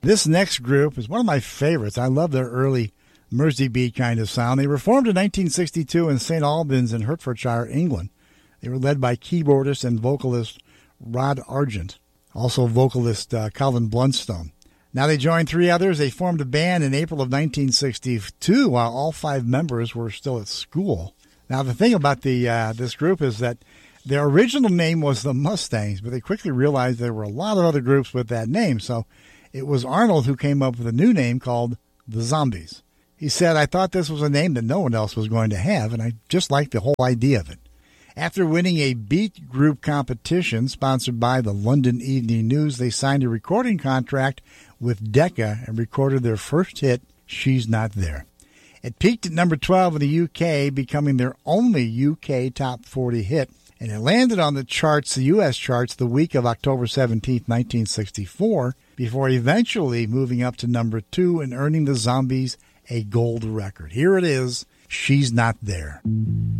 This next group is one of my favorites. I love their early Mersey beat kind of sound. They were formed in 1962 in St. Albans in Hertfordshire, England. They were led by keyboardist and vocalist Rod Argent, also vocalist Calvin Blunstone. Now they joined three others. They formed a band in April of 1962 while all five members were still at school. Now the thing about this group is that their original name was the Mustangs, but they quickly realized there were a lot of other groups with that name, so it was Arnold who came up with a new name called the Zombies. He said, "I thought this was a name that no one else was going to have, and I just liked the whole idea of it." After winning a beat group competition sponsored by the London Evening News, they signed a recording contract with Decca and recorded their first hit, She's Not There. It peaked at number 12 in the UK, becoming their only UK top 40 hit, and it landed on the charts, the U.S. charts, the week of October 17, 1964, before eventually moving up to number 2 and earning the Zombies a gold record. Here it is, She's Not There.